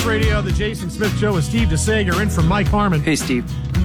Radio, the Jason Smith Show with Steve DeSager in for Mike Harmon. Hey, Steve.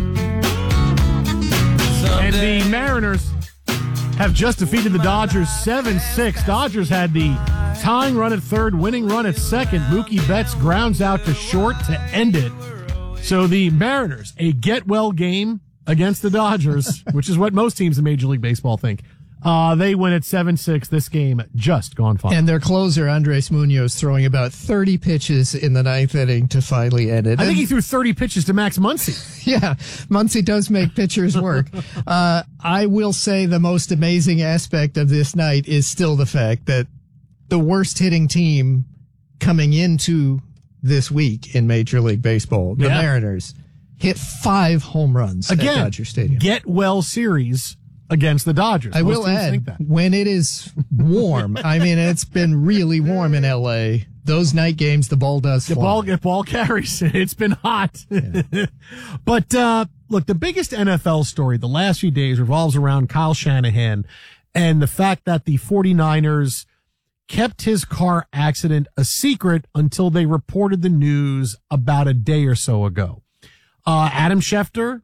And the Mariners have just defeated the Dodgers 7-6. Dodgers had the tying run at third, winning run at second. Mookie Betts grounds out to short to end it. So the Mariners, a get-well game against the Dodgers, which is what most teams in Major League Baseball think. They win at 7-6. This game just gone fine. And their closer, Andres Munoz, throwing about 30 pitches in the ninth inning to finally end it. I think he threw 30 pitches to Max Muncy. Yeah, Muncy does make pitchers work. I will say the most amazing aspect of this night is still the fact that the worst hitting team coming into this week in Major League Baseball, the Mariners, hit 5 home runs at Dodger Stadium. Get well series against the Dodgers. I will add, when it is warm, I mean, it's been really warm in L.A., those night games, the ball does fly. The ball carries. It's been hot. Yeah. But, look, the biggest NFL story the last few days revolves around Kyle Shanahan and the fact that the 49ers kept his car accident a secret until they reported the news about a day or so ago. Adam Schefter,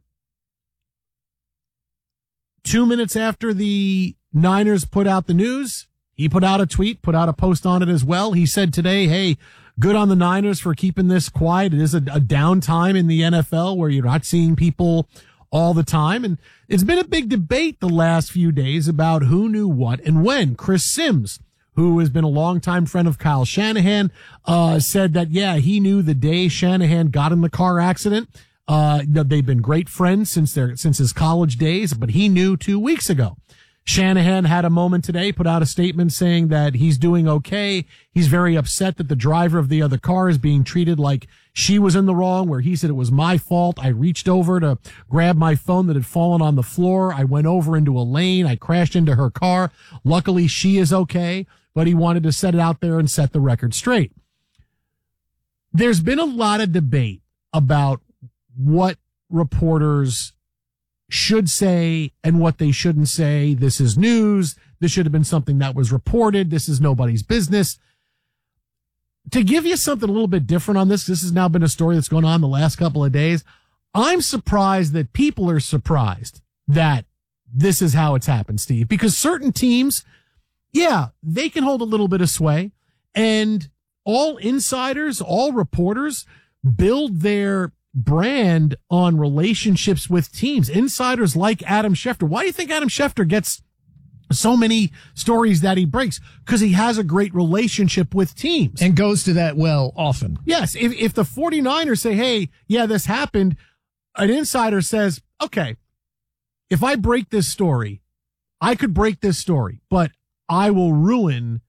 2 minutes after the Niners put out the news, he put out a tweet, put out a post on it as well. He said today, hey, good on the Niners for keeping this quiet. It is a downtime in the NFL where you're not seeing people all the time. And it's been a big debate the last few days about who knew what and when. Chris Sims, who has been a longtime friend of Kyle Shanahan, said that, yeah, he knew the day Shanahan got in the car accident. They've been great friends since his college days, but he knew 2 weeks ago. Shanahan had a moment today, put out a statement saying that he's doing okay. He's very upset that the driver of the other car is being treated like she was in the wrong, where he said it was my fault. I reached over to grab my phone that had fallen on the floor. I went over into a lane. I crashed into her car. Luckily, she is okay, but he wanted to set it out there and set the record straight. There's been a lot of debate about what reporters should say and what they shouldn't say. This is news. This should have been something that was reported. This is nobody's business. To give you something a little bit different on this has now been a story that's going on the last couple of days. I'm surprised that people are surprised that this is how it's happened, Steve, because certain teams, they can hold a little bit of sway, and all insiders, all reporters build their brand on relationships with teams. Insiders like Adam Schefter. Why do you think Adam Schefter gets so many stories that he breaks? Because he has a great relationship with teams. And goes to that well often. Yes. If the 49ers say, hey, yeah, this happened, an insider says, okay, if I break this story, I could break this story, but I will ruin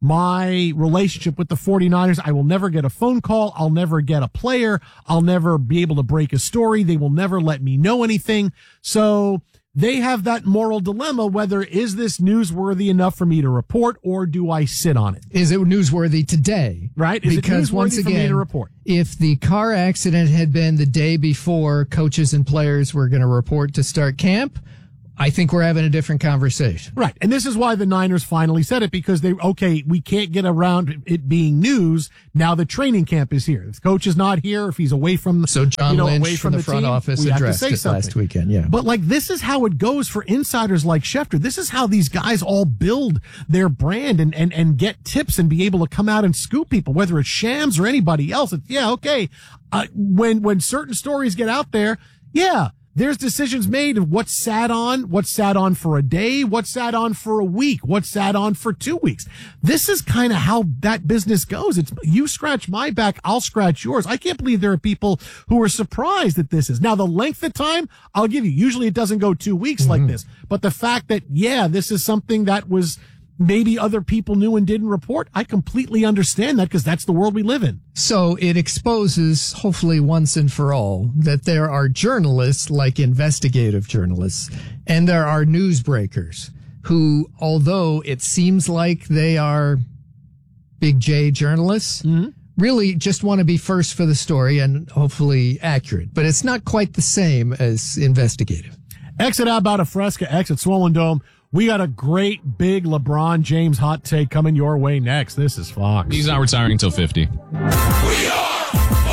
my relationship with the 49ers. I will never get a phone call. I'll never get a player. I'll never be able to break a story. They will never let me know anything. So they have that moral dilemma, whether is this newsworthy enough for me to report, or do I sit on it? Is it newsworthy today? Right? Is because it newsworthy once again, for me to report? If the car accident had been the day before coaches and players were going to report to start camp, I think we're having a different conversation. Right. And this is why the Niners finally said it, because we can't get around it being news. Now the training camp is here. If the coach is not here, if he's away from, so John Lynch away from the front team, office addressed it last weekend. Yeah. But this is how it goes for insiders like Schefter. This is how these guys all build their brand and get tips and be able to come out and scoop people, whether it's Shams or anybody else. It's, when certain stories get out there, there's decisions made of what's sat on for a day, what's sat on for a week, what's sat on for 2 weeks. This is kind of how that business goes. It's you scratch my back, I'll scratch yours. I can't believe there are people who are surprised that this is. Now, the length of time, I'll give you. Usually it doesn't go 2 weeks like this. But the fact that, this is something that was maybe other people knew and didn't report, I completely understand that, because that's the world we live in. So it exposes, hopefully once and for all, that there are journalists, like investigative journalists, and there are newsbreakers who, although it seems like they are big J journalists, really just want to be first for the story and hopefully accurate. But it's not quite the same as investigative. Exit Abba Fresca, exit Swollen Dome. We got a great big LeBron James hot take coming your way next. This is Fox. He's not retiring until 50. We are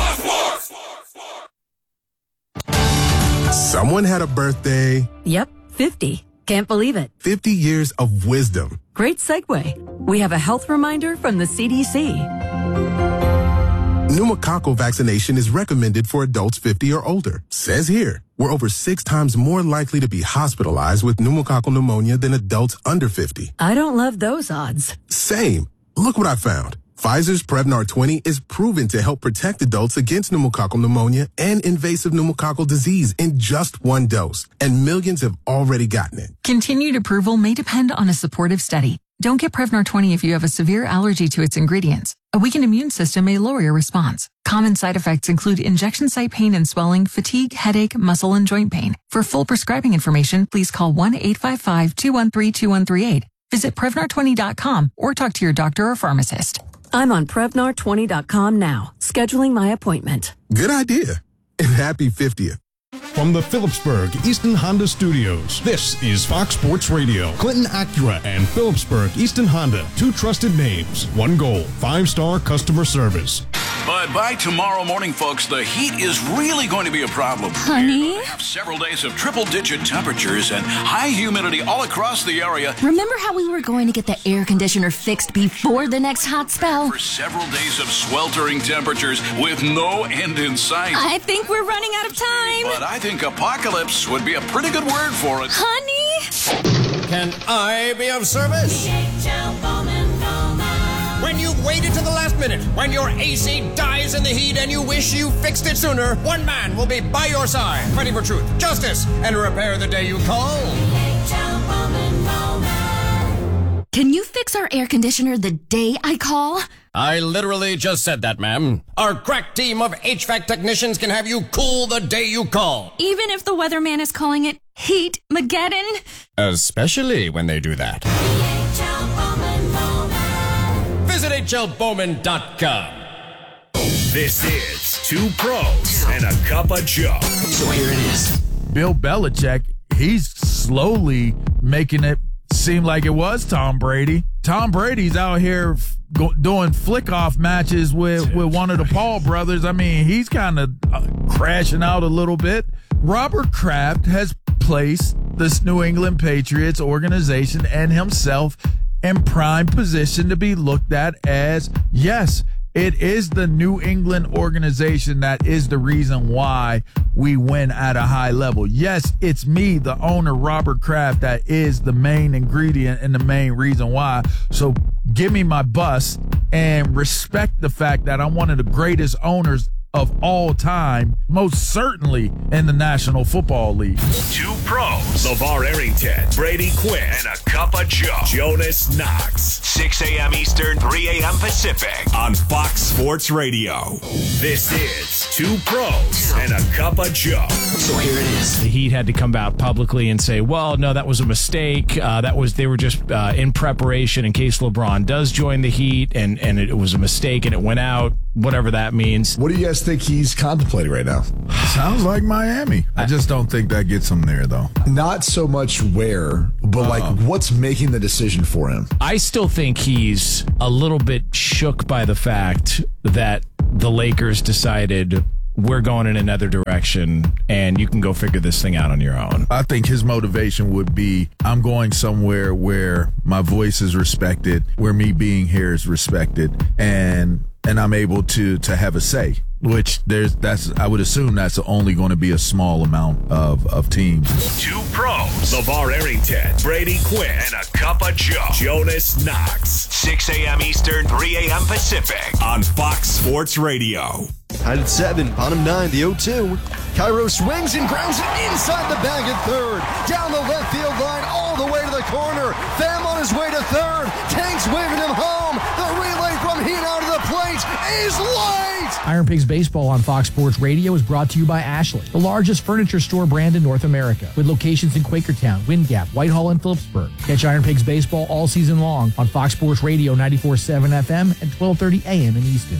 Someone had a birthday. Yep, 50. Can't believe it. 50 years of wisdom. Great segue. We have a health reminder from the CDC. Pneumococcal vaccination is recommended for adults 50 or older. Says here, we're over 6 times more likely to be hospitalized with pneumococcal pneumonia than adults under 50. I don't love those odds. Same. Look what I found. Pfizer's Prevnar 20 is proven to help protect adults against pneumococcal pneumonia and invasive pneumococcal disease in just 1 dose. And millions have already gotten it. Continued approval may depend on a supportive study. Don't get Prevnar 20 if you have a severe allergy to its ingredients. A weakened immune system may lower your response. Common side effects include injection site pain and swelling, fatigue, headache, muscle, and joint pain. For full prescribing information, please call 1-855-213-2138. Visit Prevnar20.com or talk to your doctor or pharmacist. I'm on Prevnar20.com now, scheduling my appointment. Good idea. And happy 50th. From the Phillipsburg Easton Honda Studios, this is Fox Sports Radio. Clinton Acura and Phillipsburg Easton Honda, 2 trusted names, 1 goal, 5-star customer service. But by tomorrow morning, folks, the heat is really going to be a problem. Honey? We're going to have several days of triple-digit temperatures and high humidity all across the area. Remember how we were going to get the air conditioner fixed before the next hot spell? For several days of sweltering temperatures with no end in sight. I think we're running out of time. But I think apocalypse would be a pretty good word for it. Honey? Can I be of service? When you've waited to the last minute, when your AC dies in the heat and you wish you fixed it sooner, one man will be by your side, fighting for truth, justice, and repair the day you call. Can you fix our air conditioner the day I call? I literally just said that, ma'am. Our crack team of HVAC technicians can have you cool the day you call. Even if the weatherman is calling it Heat-mageddon? Especially when they do that. Visit HLBowman.com. This is 2 Pros and a Cup of Joe. So here it is. Bill Belichick, he's slowly making it seem like it was Tom Brady. Tom Brady's out here doing flick-off matches with one of the Paul brothers. I mean, he's kind of crashing out a little bit. Robert Kraft has placed this New England Patriots organization and himself in prime position to be looked at as, yes, it is the New England organization that is the reason why we win at a high level. Yes, it's me, the owner, Robert Kraft, that is the main ingredient and the main reason why. So give me my bust and respect the fact that I'm one of the greatest owners of all time, most certainly in the National Football League. 2 Pros, LeVar Arrington, Brady Quinn, and a Cup of Joe, Jonas Knox. 6 a.m. Eastern, 3 a.m. Pacific on Fox Sports Radio. This is 2 Pros and a Cup of Joe. So here it is. The Heat had to come out publicly and say, well, no, that was a mistake. They were just in preparation in case LeBron does join the Heat, and it was a mistake and it went out, whatever that means. What do you guys think he's contemplating right now? Sounds like Miami. I just don't think that gets him there, though. Not so much where, but like what's making the decision for him? I still think he's a little bit shook by the fact that the Lakers decided we're going in another direction and you can go figure this thing out on your own. I think his motivation would be, I'm going somewhere where my voice is respected, where me being here is respected, and I'm able to have a say, which I would assume that's only going to be a small amount of teams. 2 Pros, LeVar Arrington, Brady Quinn, and a Cup of Joe, Jonas Knox. 6 a.m. Eastern, 3 a.m. Pacific on Fox Sports Radio. Tied at 7, bottom 9, the 0-2. Cairo swings and grounds it inside the bag at third. Down the left field line, all the way to the corner. Pham on his way to third. Tank's waving him home. The relay from Heat out of the plate is late. Iron Pigs Baseball on Fox Sports Radio is brought to you by Ashley, the largest furniture store brand in North America, with locations in Quakertown, Wind Gap, Whitehall, and Phillipsburg. Catch Iron Pigs Baseball all season long on Fox Sports Radio 94.7 FM and 12:30 a.m. in Easton.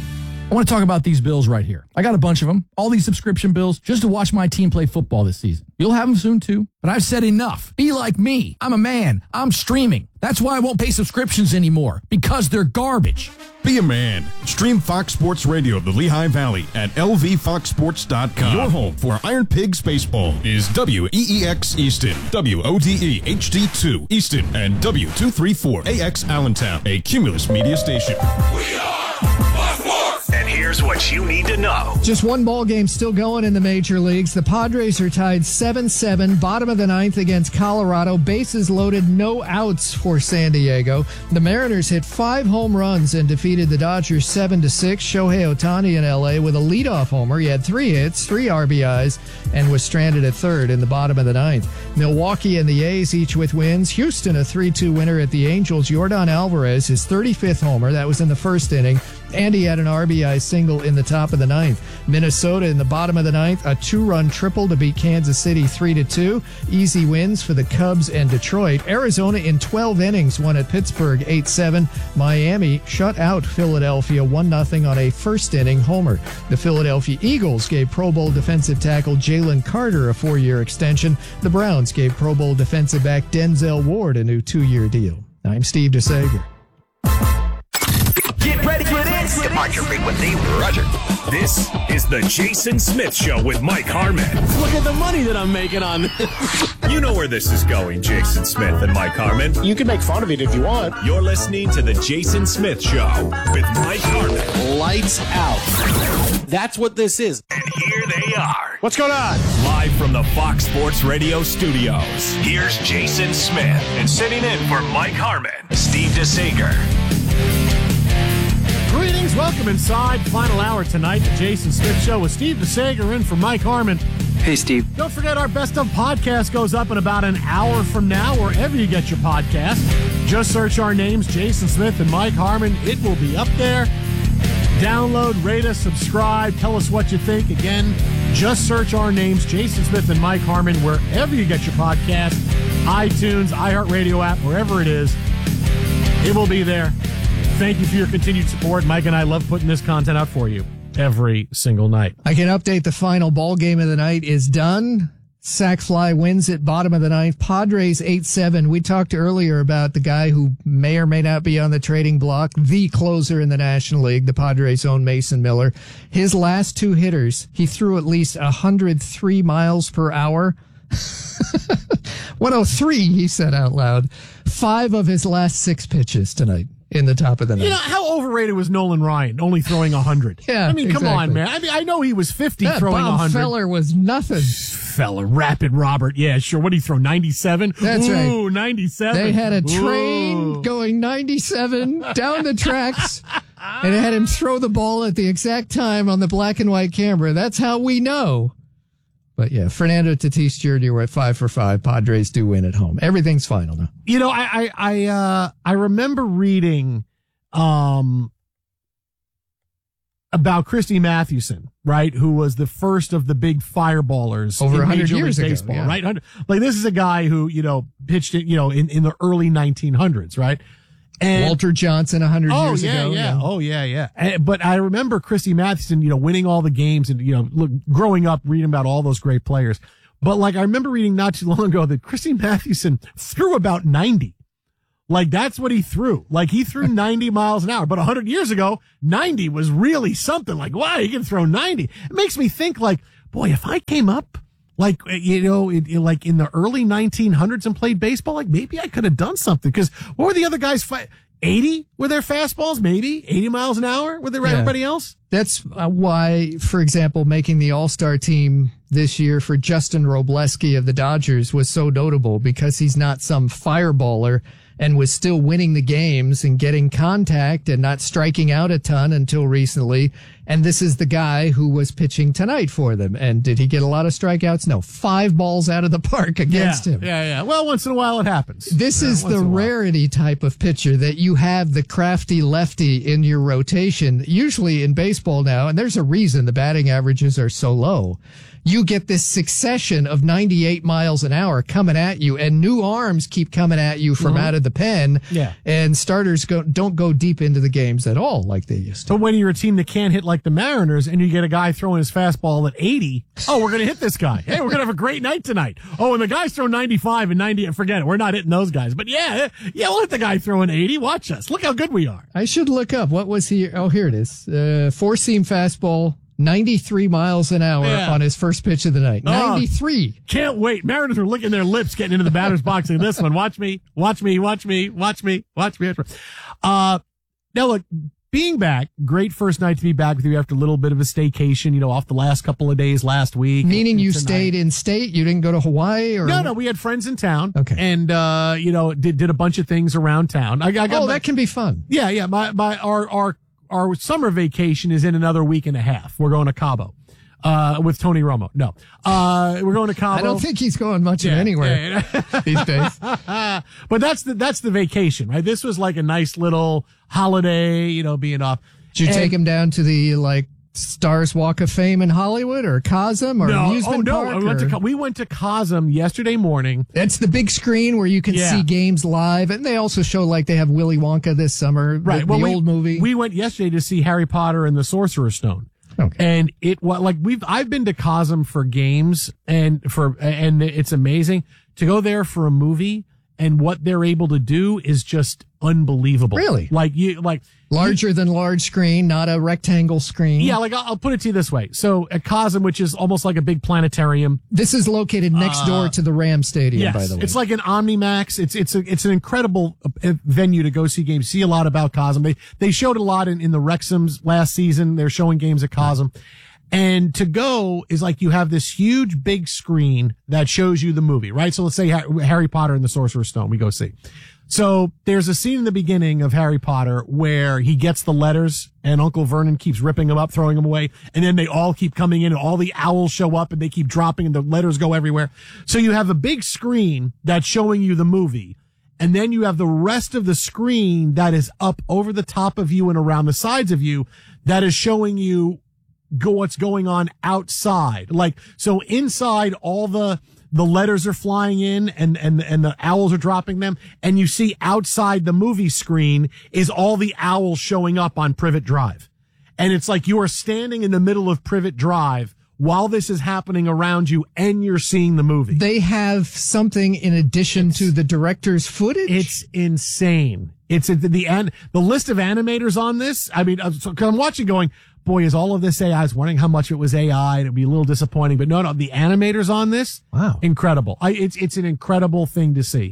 I want to talk about these bills right here. I got a bunch of them, all these subscription bills, just to watch my team play football this season. You'll have them soon, too. But I've said enough. Be like me. I'm a man. I'm streaming. That's why I won't pay subscriptions anymore, because they're garbage. Be a man. Stream Fox Sports Radio of the Lehigh Valley at lvfoxsports.com. Your home for Iron Pigs Baseball is WEEX Easton, WODE HD2 Easton, and W234AX Allentown, a Cumulus media station. We are Fox Sports. And here's what you need to know. Just one ball game still going in the major leagues. The Padres are tied 7-7, bottom of the ninth against Colorado. Bases loaded, no outs for San Diego. The Mariners hit 5 home runs and defeated the Dodgers 7-6. Shohei Ohtani in L.A. with a leadoff homer. He had 3 hits, 3 RBIs, and was stranded at third in the bottom of the ninth. Milwaukee and the A's each with wins. Houston a 3-2 winner at the Angels. Yordan Alvarez, his 35th homer. That was in the first inning. And he had an RBI single in the top of the ninth. Minnesota in the bottom of the ninth, a 2-run triple to beat Kansas City 3-2. Easy wins for the Cubs and Detroit. Arizona in 12 innings won at Pittsburgh 8-7. Miami shut out Philadelphia 1-0 on a first inning homer. The Philadelphia Eagles gave Pro Bowl defensive tackle Jalen Carter a 4-year extension. The Browns gave Pro Bowl defensive back Denzel Ward a new 2-year deal. I'm Steve DeSager. Get ready for this. Departure frequency, Roger. This is the Jason Smith Show with Mike Harmon. Look at the money that I'm making on this. You know where this is going, Jason Smith and Mike Harmon. You can make fun of it if you want. You're listening to the Jason Smith Show with Mike Harmon. Lights out. That's what this is. And here they are. What's going on? Live from the Fox Sports Radio studios. Here's Jason Smith. And sitting in for Mike Harmon, Steve DeSager. Greetings, welcome inside. Final hour tonight, the Jason Smith Show with Steve DeSager in for Mike Harmon. Hey, Steve. Don't forget our Best of podcast goes up in about an hour from now, wherever you get your podcast. Just search our names, Jason Smith and Mike Harmon. It will be up there. Download, rate us, subscribe, tell us what you think. Again, just search our names, Jason Smith and Mike Harmon, wherever you get your podcast, iTunes, iHeartRadio app, wherever it is. It will be there. Thank you for your continued support. Mike and I love putting this content out for you every single night. I can update the final ball game of the night is done. Sac Fly wins it, bottom of the ninth. Padres 8-7. We talked earlier about the guy who may or may not be on the trading block, the closer in the National League, the Padres' own Mason Miller. His last 2 hitters, he threw at least 103 miles per hour. 103, he said out loud. 5 of his last 6 pitches tonight. In the top of the ninth. You know, how overrated was Nolan Ryan, only throwing 100? Yeah, I mean, exactly. Come on, man. I mean, I know he was 50 throwing Bob 100. Feller was nothing. Feller, Rapid Robert. Yeah, sure. What did he throw, 97? That's right. Ooh, 97. They had a train going 97 down the tracks, and it had him throw the ball at the exact time on the black and white camera. That's how we know. But yeah, Fernando Tatis Jr. were at 5 for 5. Padres do win at home. Everything's final now. You know, I remember reading about Christy Mathewson, right? Who was the first of the big fireballers over 100 Major years League ago, baseball, yeah. right? Like this is a guy who, you know, pitched it, you know, in the early 1900s, right? And Walter Johnson 100 years ago. Yeah. Oh, yeah. But I remember Christy Mathewson, you know, winning all the games and, you know, growing up, reading about all those great players. But like, I remember reading not too long ago that Christy Mathewson threw about 90. Like, that's what he threw. Like, he threw 90 miles an hour. But 100 years ago, 90 was really something. Like, wow, he can throw 90. It makes me think, like, boy, if I came up, like, you know, like in the early 1900s and played baseball, like, maybe I could have done something. Because what were the other guys 80 were their fastballs? Maybe 80 miles an hour with everybody else? That's why, for example, making the All-Star team this year for Justin Robleski of the Dodgers was so notable, because he's not some fireballer and was still winning the games and getting contact and not striking out a ton until recently. And this is the guy who was pitching tonight for them. And did he get a lot of strikeouts? No. 5 balls out of the park against him. Yeah. Well, once in a while it happens. This is the rarity type of pitcher that you have the crafty lefty in your rotation, usually in baseball now. And there's a reason the batting averages are so low. You get this succession of 98 miles an hour coming at you, and new arms keep coming at you from out of the pen. Yeah. And starters don't go deep into the games at all like they used to. But when you're a team that can't hit like like the Mariners and you get a guy throwing his fastball at 80, oh, we're going to hit this guy. Hey, we're going to have a great night tonight. Oh, and the guys throw 95 and 90, forget it. We're not hitting those guys. But yeah, we'll hit the guy throwing 80. Watch us. Look how good we are. I should look up. What was he? Oh, here it is. 4-seam fastball, 93 miles an hour on his first pitch of the night. 93. Can't wait. Mariners were licking their lips getting into the batter's box in this one. Watch me. Now look, being back, great first night to be back with you after a little bit of a staycation, off the last couple of days last week. Meaning you stayed in state? You didn't go to Hawaii? Or No, we had friends in town. Okay. And, did a bunch of things around town. That can be fun. Yeah. Our summer vacation is in another week and a half. We're going to Cabo. With Tony Romo. No. We're going to Cabo. I don't think he's going much of anywhere these days. But that's the vacation, right? This was like a nice little holiday, being off. Did you take him down to the, Stars Walk of Fame in Hollywood or Cosm or amusement park? We went to Cosm yesterday morning. It's the big screen where you can see games live, and they also show they have Willy Wonka this summer, right? The old movie. We went yesterday to see Harry Potter and the Sorcerer's Stone. Okay. And I've been to Cosm for games and it's amazing to go there for a movie, and what they're able to do is just unbelievable. Really? Larger than large screen, not a rectangle screen. Yeah, I'll put it to you this way. So at Cosm, which is almost like a big planetarium. This is located next door to the Ram Stadium, by the way. It's like an OmniMax. It's an incredible venue to go see games. See a lot about Cosm. They showed a lot in the Wrexhams last season. They're showing games at Cosm. And to go is you have this huge big screen that shows you the movie, right? So let's say Harry Potter and the Sorcerer's Stone we go see. So there's a scene in the beginning of Harry Potter where he gets the letters and Uncle Vernon keeps ripping them up, throwing them away. And then they all keep coming in and all the owls show up and they keep dropping and the letters go everywhere. So you have a big screen that's showing you the movie. And then you have the rest of the screen that is up over the top of you and around the sides of you that is showing you what's going on outside. So inside all the letters are flying in and the owls are dropping them. And you see outside the movie screen is all the owls showing up on Privet Drive. And it's you are standing in the middle of Privet Drive while this is happening around you and you're seeing the movie. They have something in addition to the director's footage? It's insane. It's at the list of animators on this. I mean, cause I'm watching going, boy, is all of this AI? I was wondering how much it was AI, and it'd be a little disappointing. But no, the animators on this, wow, incredible. It's an incredible thing to see.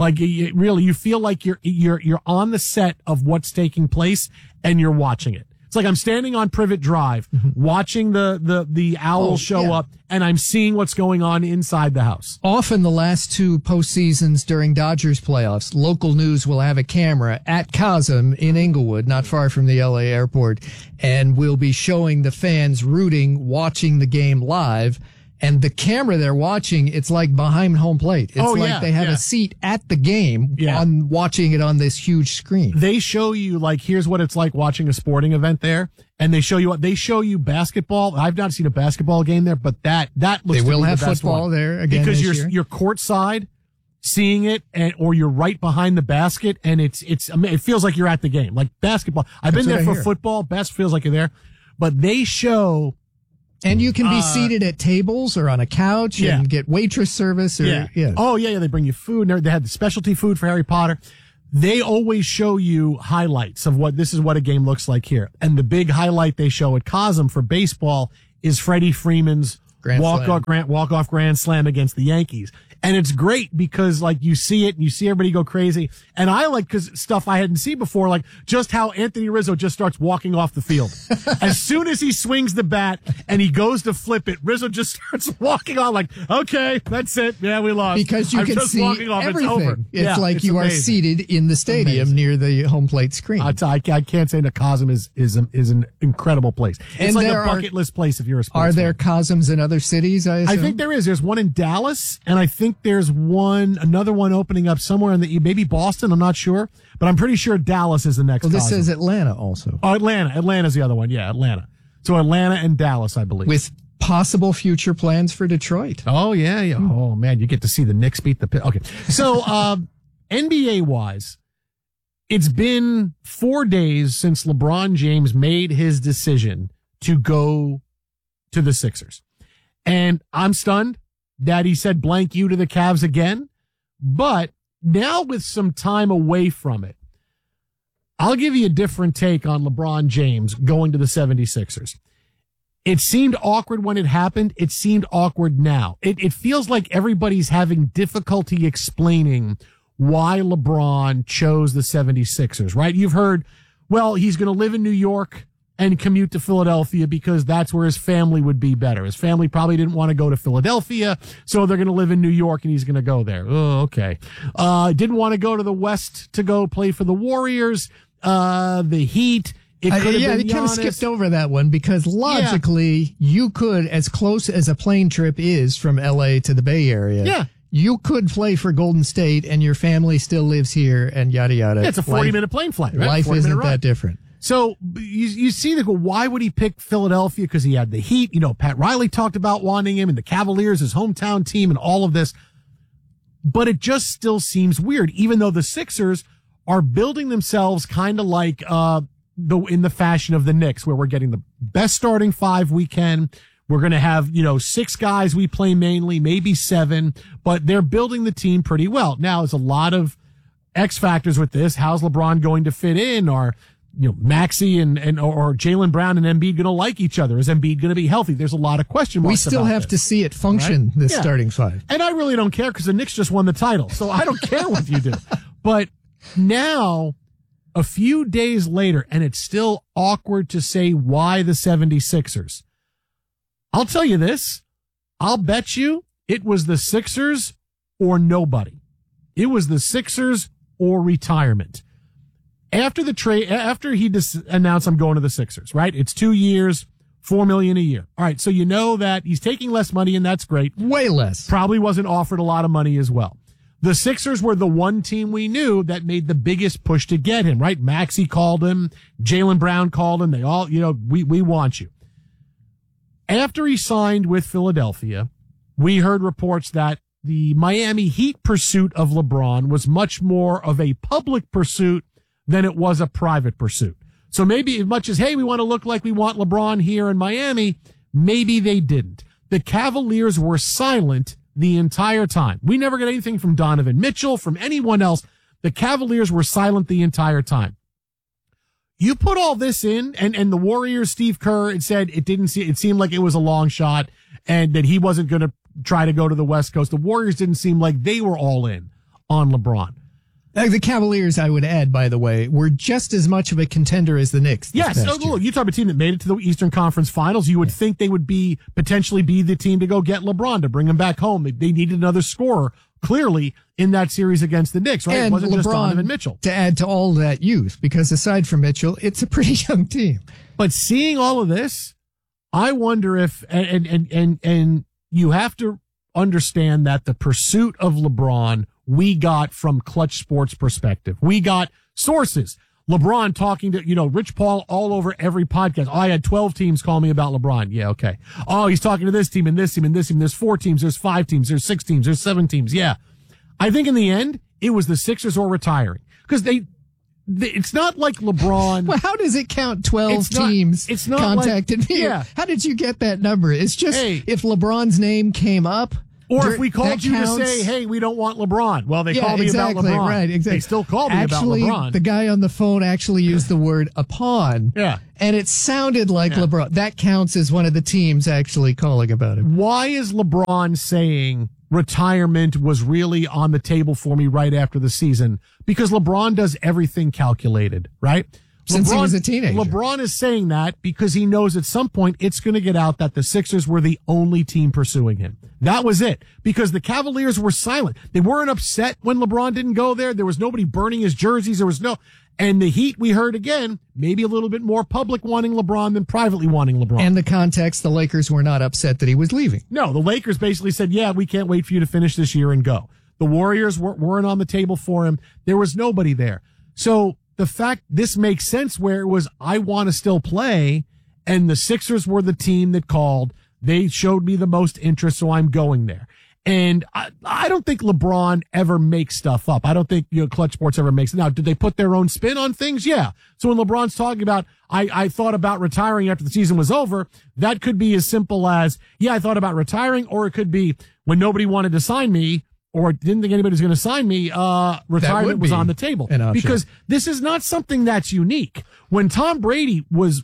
You feel like you're on the set of what's taking place, and you're watching it. It's I'm standing on Privet Drive, watching the owls show up, and I'm seeing what's going on inside the house. Often the last two postseasons during Dodgers playoffs, local news will have a camera at Cosm in Inglewood, not far from the LA airport, and will be showing the fans watching the game live. And the camera they're watching, it's behind home plate. It's they have a seat at the game on watching it on this huge screen. They show you here's what it's like watching a sporting event there, and they show you basketball. I've not seen a basketball game there, but that looks. They will have the best football one. there again because you're courtside, seeing it, or you're right behind the basket, and it feels like you're at the game. Basketball, I've been there for football. Best feels like you're there, but they show. And you can be seated at tables or on a couch and get waitress service. Oh, yeah. They bring you food. And they had the specialty food for Harry Potter. They always show you highlights of this is what a game looks like here. And the big highlight they show at Cosm for baseball is Freddie Freeman's walk-off grand slam against the Yankees. And it's great because you see it and you see everybody go crazy. And I cause stuff I hadn't seen before, just how Anthony Rizzo just starts walking off the field. As soon as he swings the bat and he goes to flip it, Rizzo just starts walking on okay, that's it. Yeah, we lost. Because you can see everything. It's over. It's you are seated in the stadium near the home plate screen. I can't say that Cosm is an incredible place. It's and a bucket list place if you're a sports Are there Cosms in other cities, I assume? I think there is. There's one in Dallas, and I think there's another one opening up somewhere in maybe Boston. I'm not sure, but I'm pretty sure Dallas is the next. Well, this Cosm. says Atlanta also. Oh, Atlanta's the other one. Yeah, Atlanta. So Atlanta and Dallas, I believe. With possible future plans for Detroit. Oh, yeah. Oh, man, you get to see the Knicks beat the Pitt. Okay. So, NBA wise, it's been 4 days since LeBron James made his decision to go to the Sixers. And I'm stunned that he said blank you to the Cavs again. But now with some time away from it, I'll give you a different take on LeBron James going to the 76ers. It seemed awkward when it happened. It seemed awkward now. It feels like everybody's having difficulty explaining why LeBron chose the 76ers, right? You've heard, well, he's going to live in New York and commute to Philadelphia because that's where his family would be better. His family probably didn't want to go to Philadelphia, so they're going to live in New York and he's going to go there. Oh, okay. Didn't want to go to the West to go play for the Warriors, the Heat. It could have been they kind of skipped over that one because logically you could, as close as a plane trip is from LA to the Bay Area, you could play for Golden State and your family still lives here and yada, yada. Yeah, it's a 40-minute plane flight, right? Life isn't that different. So you see, they go, why would he pick Philadelphia? Because he had the Heat. You know, Pat Riley talked about wanting him and the Cavaliers, his hometown team and all of this. But it just still seems weird, even though the Sixers are building themselves kind of like in the fashion of the Knicks, where we're getting the best starting five we can. We're going to have, 6 guys we play mainly, maybe 7, but they're building the team pretty well. Now, there's a lot of X factors with this. How's LeBron going to fit in? Are Maxey or Jaylen Brown and Embiid going to like each other? Is Embiid going to be healthy? There's a lot of question marks. We still have to see it function, this starting five. And I really don't care because the Knicks just won the title, so I don't care what you do. But now, a few days later, and it's still awkward to say why the 76ers. I'll tell you this. I'll bet you it was the Sixers or nobody. It was the Sixers or retirement. After the trade, after he announced I'm going to the Sixers, right? It's 2 years, $4 million a year. All right. So you know that he's taking less money and that's great. Way less. Probably wasn't offered a lot of money as well. The Sixers were the one team we knew that made the biggest push to get him, right? Maxey called him. Jaylen Brown called him. They all, we want you. After he signed with Philadelphia, we heard reports that the Miami Heat pursuit of LeBron was much more of a public pursuit than it was a private pursuit. So maybe as much as, hey, we want to look like we want LeBron here in Miami, maybe they didn't. The Cavaliers were silent the entire time. We never got anything from Donovan Mitchell, from anyone else. The Cavaliers were silent the entire time. You put all this in, and the Warriors, Steve Kerr, it said it seemed like it was a long shot and that he wasn't going to try to go to the West Coast. The Warriors didn't seem like they were all in on LeBron. The Cavaliers, I would add, by the way, were just as much of a contender as the Knicks. Yes. Look, you talk about a team that made it to the Eastern Conference Finals. You would think they would potentially be the team to go get LeBron, to bring him back home. They needed another scorer, clearly, in that series against the Knicks, right? And it wasn't LeBron, just Donovan Mitchell. To add to all that youth, because aside from Mitchell, it's a pretty young team. But seeing all of this, I wonder if, and you have to understand that the pursuit of LeBron we got from Clutch Sports perspective. We got sources. LeBron talking to, Rich Paul all over every podcast. Oh, I had 12 teams call me about LeBron. Yeah, okay. Oh, he's talking to this team and this team and this team. There's 4 teams. There's 5 teams. There's 6 teams. There's 7 teams. Yeah. I think in the end, it was the Sixers or retiring. Because it's not like LeBron. Well, how does it count 12 teams contacted me? Yeah. How did you get that number? It's just if LeBron's name came up. Or if we called you to say, hey, we don't want LeBron. Well, they called me about LeBron. Right, exactly. They still called me about LeBron. The guy on the phone actually used the word upon. Yeah. And it sounded like LeBron. That counts as one of the teams actually calling about him. Why is LeBron saying retirement was really on the table for me right after the season? Because LeBron does everything calculated, right? Since he was a teenager. LeBron is saying that because he knows at some point it's going to get out that the Sixers were the only team pursuing him. That was it. Because the Cavaliers were silent. They weren't upset when LeBron didn't go there. There was nobody burning his jerseys. There was and the Heat, we heard again, maybe a little bit more public wanting LeBron than privately wanting LeBron. And the context, the Lakers were not upset that he was leaving. No, the Lakers basically said, yeah, we can't wait for you to finish this year and go. The Warriors weren't on the table for him. There was nobody there. So the fact this makes sense where it was, I want to still play, and the Sixers were the team that called. They showed me the most interest, so I'm going there. And I don't think LeBron ever makes stuff up. I don't think, Clutch Sports ever makes it. Now, did they put their own spin on things? Yeah. So when LeBron's talking about, I thought about retiring after the season was over, that could be as simple as, I thought about retiring, or it could be when nobody wanted to sign me or didn't think anybody was going to sign me, retirement was on the table. Because this is not something that's unique. When Tom Brady was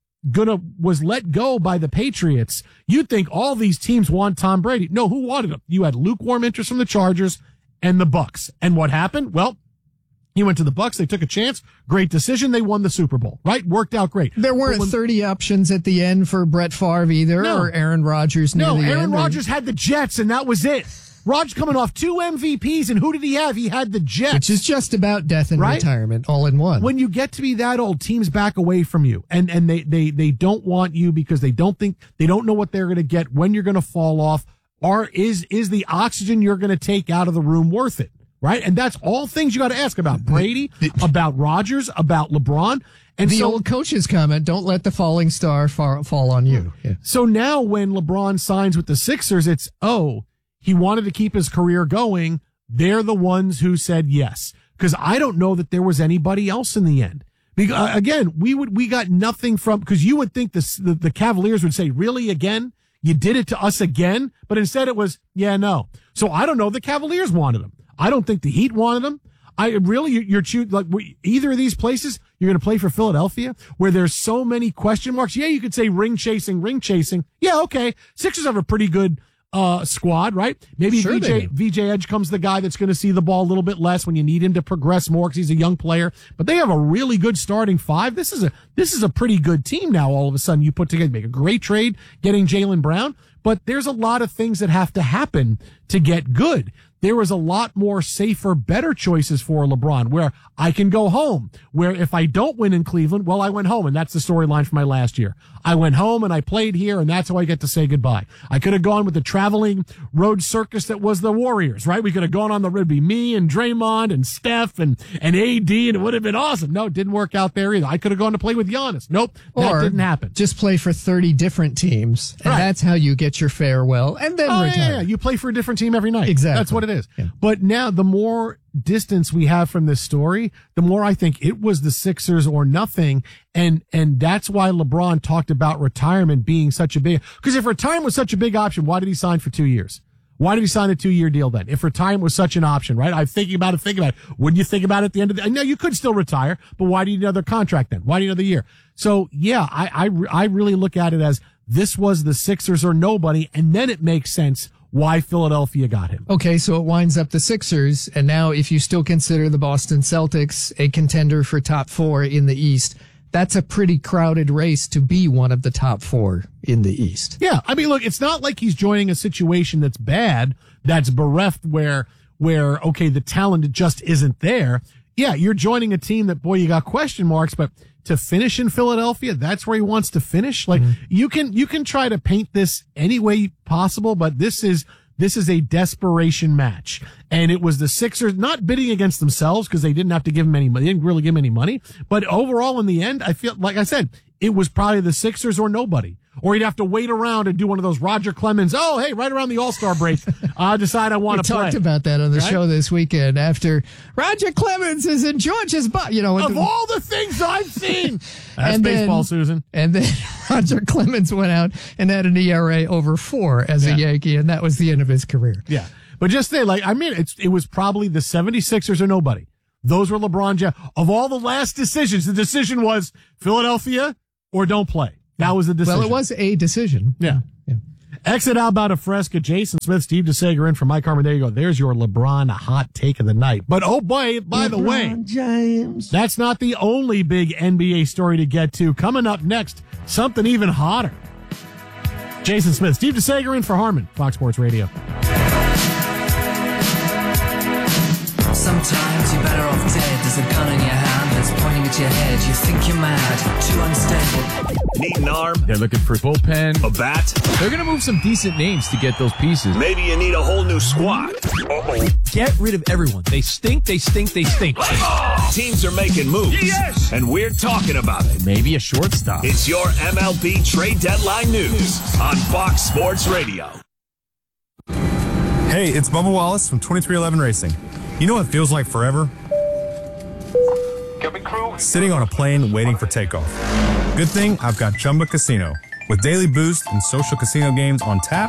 let go by the Patriots, you'd think all these teams want Tom Brady. No, who wanted him? You had lukewarm interest from the Chargers and the Bucks. And what happened? Well, he went to the Bucks. They took a chance. Great decision. They won the Super Bowl, right? Worked out great. There weren't 30 options at the end for Brett Favre either, or Aaron Rodgers near the end. No, Aaron Rodgers had the Jets, and that was it. Rodgers coming off 2 MVPs, and who did he have? He had the Jets. Which is just about death and retirement all in one. When you get to be that old, teams back away from you, and they don't want you because they don't know what they're going to get, when you're going to fall off, or is the oxygen you're going to take out of the room worth it? Right? And that's all things you got to ask about Brady, about Rodgers, about LeBron. And the old coach's comment, don't let the falling star fall on you. Yeah. So now when LeBron signs with the Sixers, it's, he wanted to keep his career going. They're the ones who said yes. Because I don't know that there was anybody else in the end. Because, again, we got nothing from, because you would think the Cavaliers would say, really, again? You did it to us again? But instead it was, no. So I don't know the Cavaliers wanted him. I don't think the Heat wanted him. You're choosing, like, either of these places, you're going to play for Philadelphia, where there's so many question marks. Yeah, you could say ring chasing. Yeah, okay. Sixers have a pretty good squad, right? Maybe sure VJ Edge comes the guy that's going to see the ball a little bit less when you need him to progress more because he's a young player. But they have a really good starting five. This is a pretty good team now. All of a sudden, you put together, make a great trade, getting Jaylen Brown. But there's a lot of things that have to happen to get good. There was a lot more safer, better choices for LeBron, where I can go home, where if I don't win in Cleveland, well, I went home, and that's the storyline for my last year. I went home and I played here, and that's how I get to say goodbye. I could have gone with the traveling road circus that was the Warriors, right? We could have gone on the road, be me and Draymond and Steph and AD, and it would have been awesome. No, it didn't work out there either. I could have gone to play with Giannis. Nope, that didn't happen. Just play for 30 different teams, and that's how you get your farewell, and then retire. Yeah, you play for a different team every night. Exactly. That's what it is. Yeah. But now the more distance we have from this story, the more I think it was the Sixers or nothing. And that's why LeBron talked about retirement being such a big, because if retirement was such a big option, why did he sign for 2 years? Why did he sign a 2-year deal then? If retirement was such an option, right? I'm thinking about it. Wouldn't you think about it at the end of the, no, you could still retire, but why do you need another contract then? Why do you need another year? So yeah, I really look at it as this was the Sixers or nobody. And then it makes sense why Philadelphia got him. Okay, so it winds up the Sixers, and now if you still consider the Boston Celtics a contender for top 4 in the East, that's a pretty crowded race to be one of the top 4 in the East. Yeah, I mean, look, it's not like he's joining a situation that's bad, that's bereft, where okay, the talent just isn't there. Yeah, you're joining a team that, boy, you got question marks, but to finish in Philadelphia, that's where he wants to finish. Like, you can try to paint this any way possible, but this is a desperation match. And it was the Sixers not bidding against themselves because they didn't have to give him any money. They didn't really give him any money. But overall, in the end, I feel, like I said, it was probably the Sixers or nobody. Or he'd have to wait around and do one of those Roger Clemens, right around the All-Star break, I decide I want to play. We talked about that on the show this weekend after Roger Clemens is in Georgia's butt. Of all the things I've seen. That's baseball, Susan. And then Roger Clemens went out and had an ERA over 4 as a Yankee, and that was the end of his career. Yeah. But just say, it was probably the 76ers or nobody. Those were LeBron James. Of all the last decisions, the decision was Philadelphia or don't play. That was the decision. Well, it was a decision. Yeah. Exit Alberta Fresca, Jason Smith, Steve DeSager in for Mike Harmon. There you go. There's your LeBron hot take of the night. But oh boy, by the way, James. That's not the only big NBA story to get to. Coming up next, something even hotter. Jason Smith, Steve DeSager in for Harmon, Fox Sports Radio. Sometimes you're better off dead. There's a gun in your hand that's pointing at your head. You think you're mad, too unstable. Need an arm? They're looking for bullpen. A bat? They're going to move some decent names to get those pieces. Maybe you need a whole new squad. Get rid of everyone. They stink, they stink, they stink. Teams are making moves. Yes! And we're talking about it. Maybe a shortstop. It's your MLB trade deadline news on Fox Sports Radio. Hey, it's Bubba Wallace from 2311 Racing. You know what feels like forever? Sitting on a plane waiting for takeoff. Good thing I've got Chumba Casino. With daily boost and social casino games on tap,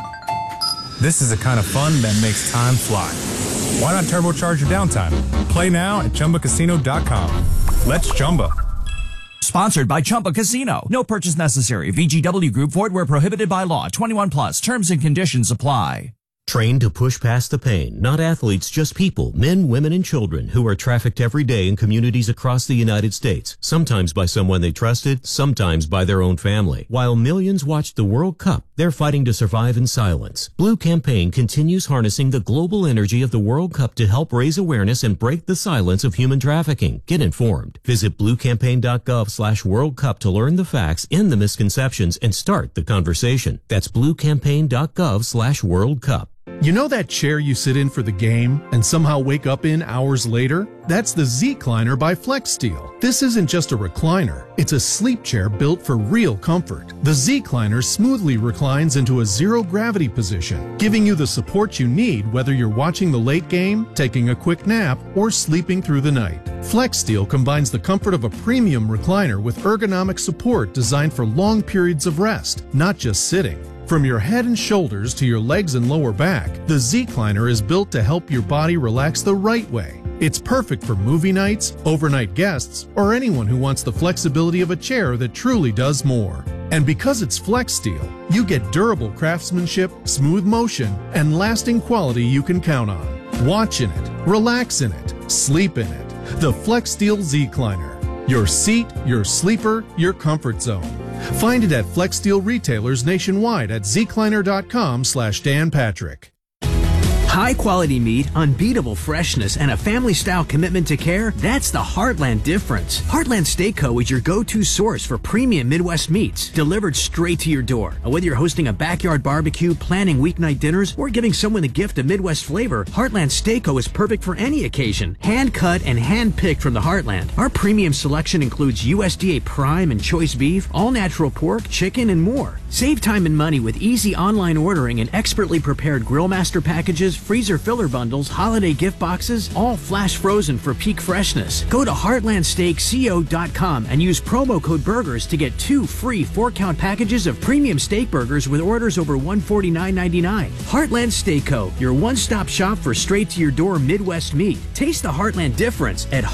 this is the kind of fun that makes time fly. Why not turbocharge your downtime? Play now at ChumbaCasino.com. Let's Chumba. Sponsored by Chumba Casino. No purchase necessary. VGW Group. Void where prohibited by law. 21 plus. Terms and conditions apply. Trained to push past the pain. Not athletes, just people, men, women, and children who are trafficked every day in communities across the United States, sometimes by someone they trusted, sometimes by their own family. While millions watch the World Cup, they're fighting to survive in silence. Blue Campaign continues harnessing the global energy of the World Cup to help raise awareness and break the silence of human trafficking. Get informed. Visit bluecampaign.gov/World Cup to learn the facts, end the misconceptions, and start the conversation. That's bluecampaign.gov/World Cup. You know that chair you sit in for the game and somehow wake up in hours later? That's the Z-Cliner by FlexSteel. This isn't just a recliner. It's a sleep chair built for real comfort. The Z-Cliner smoothly reclines into a zero-gravity position, giving you the support you need whether you're watching the late game, taking a quick nap, or sleeping through the night. FlexSteel combines the comfort of a premium recliner with ergonomic support designed for long periods of rest, not just sitting. From your head and shoulders to your legs and lower back, the Z-Cliner is built to help your body relax the right way. It's perfect for movie nights, overnight guests, or anyone who wants the flexibility of a chair that truly does more. And because it's FlexSteel, you get durable craftsmanship, smooth motion, and lasting quality you can count on. Watch in it, relax in it, sleep in it. The FlexSteel Z-Cliner. Your seat, your sleeper, your comfort zone. Find it at FlexSteel retailers nationwide at zcliner.com/Dan Patrick. High quality meat, unbeatable freshness, and a family-style commitment to care, that's the Heartland difference. Heartland Steak Co. is your go-to source for premium Midwest meats, delivered straight to your door. And whether you're hosting a backyard barbecue, planning weeknight dinners, or giving someone a gift of Midwest flavor, Heartland Steak Co. is perfect for any occasion. Hand-cut and hand-picked from the Heartland. Our premium selection includes USDA prime and choice beef, all-natural pork, chicken, and more. Save time and money with easy online ordering and expertly prepared Grill Master packages, freezer filler bundles, holiday gift boxes, all flash frozen for peak freshness. Go to heartlandsteakco.com and use promo code BURGERS to get 2 free 4-count packages of premium steak burgers with orders over $149.99. Heartland Steak Co., your one-stop shop for straight-to-your-door Midwest meat. Taste the Heartland difference at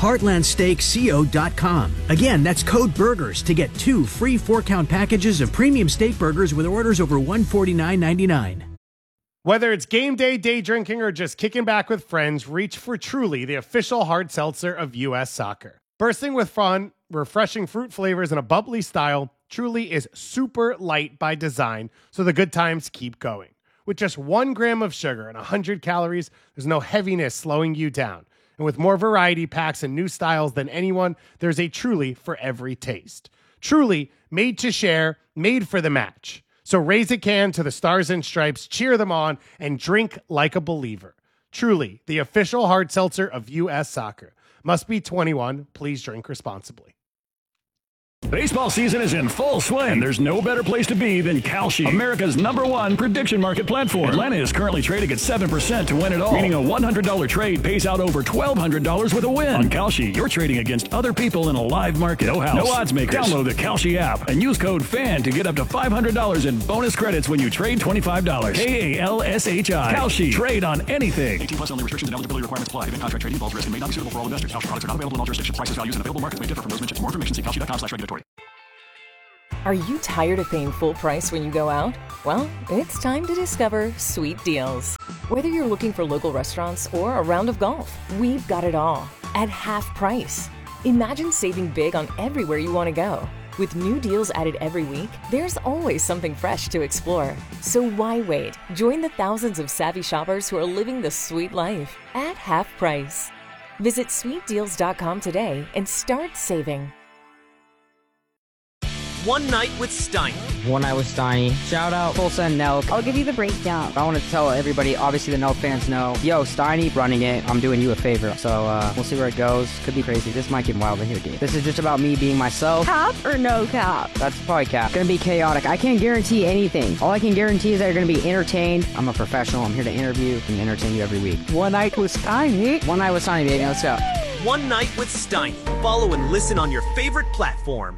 heartlandsteakco.com. Again, that's code BURGERS to get 2 free 4-count packages of premium steak burgers with orders over $149.99. Whether it's game day, day drinking, or just kicking back with friends, reach for Truly, the official hard seltzer of U.S. Soccer. Bursting with fun, refreshing fruit flavors, and a bubbly style, Truly is super light by design, so the good times keep going. With just 1 gram of sugar and 100 calories, there's no heaviness slowing you down. And with more variety packs and new styles than anyone, there's a Truly for every taste. Truly, made to share, made for the match. So raise a can to the Stars and Stripes, cheer them on, and drink like a believer. Truly, the official hard seltzer of U.S. Soccer. Must be 21. Please drink responsibly. Baseball season is in full swing, and there's no better place to be than Kalshi, America's #1 prediction market platform. Atlanta is currently trading at 7% to win it all, meaning a $100 trade pays out over $1,200 with a win. On Kalshi, you're trading against other people in a live market. No house, no odds makers. Download the Kalshi app and use code FAN to get up to $500 in bonus credits when you trade $25. KALSHI. Kalshi. Trade on anything. 18 plus only. Restrictions and eligibility requirements apply. Even contract trading involves risk and may not be suitable for all investors. Kalshi products are not available in all jurisdictions. Prices, values, and available markets may differ from those mentioned. For more information, see kalshi.com/regulatory. Are you tired of paying full price when you go out? Well, it's time to discover Sweet Deals. Whether you're looking for local restaurants or a round of golf, we've got it all at half price. Imagine saving big on everywhere you want to go. With new deals added every week, there's always something fresh to explore. So why wait? Join the thousands of savvy shoppers who are living the sweet life at half price. Visit sweetdeals.com today and start saving. One Night with Steiny. One Night with Steiny. Shout out Tulsa and Nelk. I'll give you the breakdown. I want to tell everybody, obviously the Nelk fans know, yo, Steiny running it, I'm doing you a favor. So we'll see where it goes. Could be crazy. This might get wild in here, dude. This is just about me being myself. Cap or no cap? That's probably cap. Gonna be chaotic. I can't guarantee anything. All I can guarantee is that you're gonna be entertained. I'm a professional. I'm here to interview and entertain you every week. One Night with Steiny. One Night with Steiny, baby. Let's go. One Night with Steiny. Follow and listen on your favorite platform.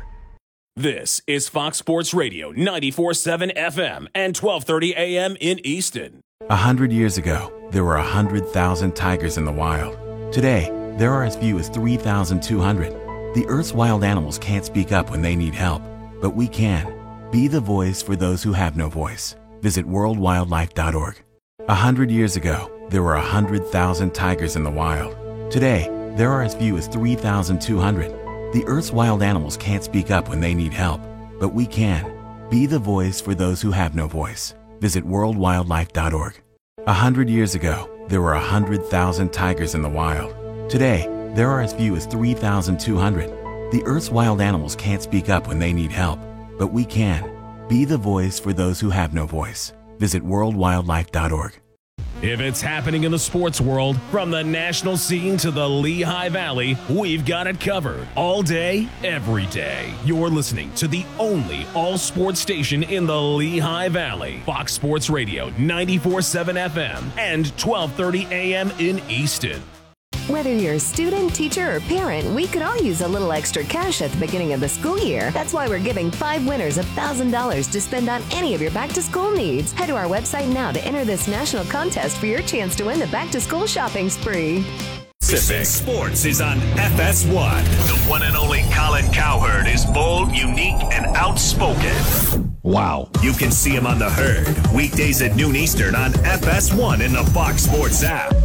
This is Fox Sports Radio 94.7 FM and 12:30 a.m. in Easton. 100 years ago, there were 100,000 tigers in the wild. Today, there are as few as 3,200. The Earth's wild animals can't speak up when they need help, but we can. Be the voice for those who have no voice. Visit worldwildlife.org. 100 years ago, there were 100,000 tigers in the wild. Today, there are as few as 3,200. The Earth's wild animals can't speak up when they need help, but we can. Be the voice for those who have no voice. Visit worldwildlife.org. 100 years ago, there were 100,000 tigers in the wild. Today, there are as few as 3,200. The Earth's wild animals can't speak up when they need help, but we can. Be the voice for those who have no voice. Visit worldwildlife.org. If it's happening in the sports world, from the national scene to the Lehigh Valley, we've got it covered. All day, every day. You're listening to the only all-sports station in the Lehigh Valley. Fox Sports Radio, 94.7 FM and 12:30 a.m. in Easton. Whether you're a student, teacher, or parent, we could all use a little extra cash at the beginning of the school year. That's why we're giving 5 winners $1,000 to spend on any of your back-to-school needs. Head to our website now to enter this national contest for your chance to win the back-to-school shopping spree. Pacific Sports is on FS1. The one and only Colin Cowherd is bold, unique, and outspoken. Wow. You can see him on The Herd, weekdays at noon Eastern on FS1 in the Fox Sports app.